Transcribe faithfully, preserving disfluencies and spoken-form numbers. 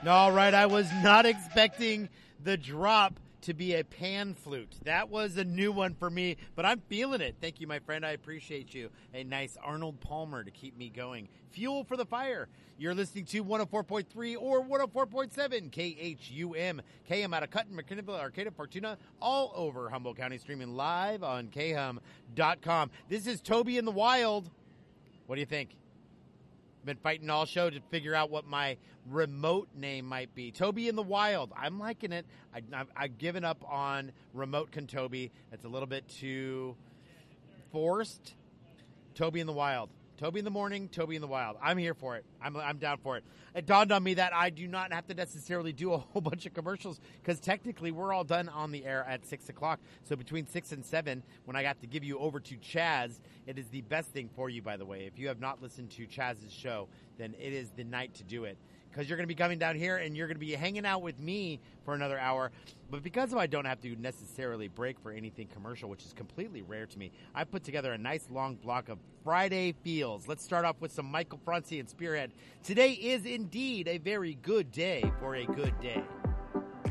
All right, I was not expecting the drop to be a pan flute. That was a new one for me, but I'm feeling it. Thank you, my friend. I appreciate you. A nice Arnold Palmer to keep me going. Fuel for the fire. You're listening to one oh four point three or one oh four point seven K H U M. K M out of Cutton, McKinneyville, Arcata, Fortuna, all over Humboldt County, streaming live on K hum dot com. This is Toby in the Wild. What do you think? Been fighting all show to figure out what my remote name might be. Toby in the Wild. I'm liking it. I, I've, I've given up on remote Kentoby. It's a little bit too forced. Toby in the Wild. Toby in the morning, Toby in the Wild. I'm here for it. I'm I'm down for it. It dawned on me that I do not have to necessarily do a whole bunch of commercials because technically we're all done on the air at six o'clock. So between six and seven, when I got to give you over to Chaz, it is the best thing for you, by the way. If you have not listened to Chaz's show, then it is the night to do it. Because you're going to be coming down here and you're going to be hanging out with me for another hour. But because of I don't have to necessarily break for anything commercial, which is completely rare to me, I put together a nice long block of Friday feels. Let's start off with some Michael Franci and Spearhead. Today is indeed a very good day for a good day.